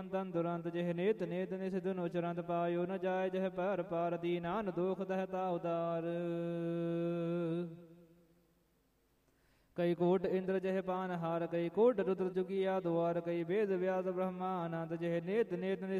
ਤਨ ਦੁਰੰਤ ਜਿਹ ਨੇਤ ਨੇਤ ਨਿਸ ਦੁਨੋ ਚਰੰਤ ਪਾਇਓ ਨ ਜਾਇ ਜਹ ਪਰ ਪਾਰ ਦੀਨਾਨ ਦੁਖ ਦਹਤਾ ਉਦਾਰ ਕਈ ਕੋਟ ਇੰਦਰ ਜਹ ਪਾਨ ਹਾਰ ਕਈ ਕੋਟ ਰੁਦਰ ਜੁਗਿਆ ਦੁਆਰ ਕਈ ਵੇਦ ਵਿਆਸ ਬ੍ਰਹਮਾ ਅਨੰਤ ਜਹ ਨੇਤ ਨੇਤ